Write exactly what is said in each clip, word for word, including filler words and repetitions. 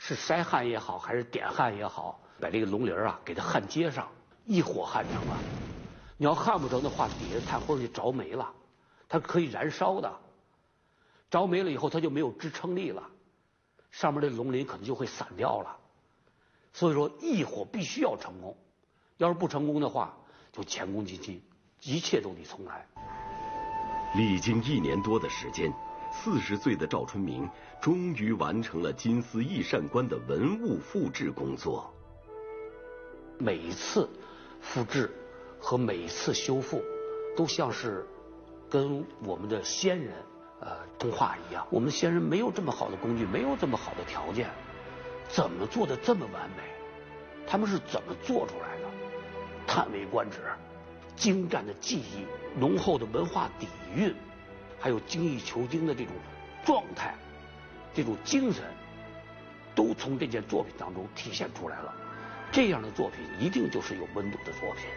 是筛焊也好，还是点焊也好，把这个龙鳞啊给它焊接上，一火焊成了。你要焊不成的话，底下炭灰就着没了，它可以燃烧的，着没了以后它就没有支撑力了，上面的龙鳞可能就会散掉了。所以说一火必须要成功，要是不成功的话，就前功尽弃，一切都得重来。 历经一年多的时间，四十岁的赵春明终于完成了金丝翼扇棺的文物复制工作。 每一次复制和每一次修复，都像是跟我们的先人呃通话一样。我们的先人没有这么好的工具，没有这么好的条件，怎么做的这么完美？他们是怎么做出来的？叹为观止，精湛的技艺，浓厚的文化底蕴，还有精益求精的这种状态，这种精神，都从这件作品当中体现出來了。這樣的作品一定就是有溫度的作品。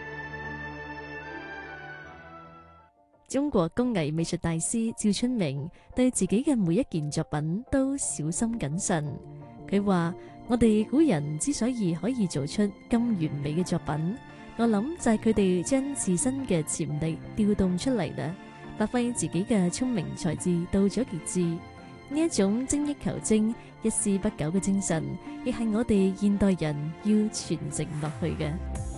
中國工藝美術大師趙春明對自己嘅每一件作品都小心謹慎。佢話：我哋古人之所以可以做出咁完美嘅作品，我諗就係佢哋將自身嘅潛力調動出嚟啦，發揮自己嘅聰明才智到咗極致。呢一種精益求精、一絲不苟嘅精神，亦係我哋現代人要傳承落去嘅。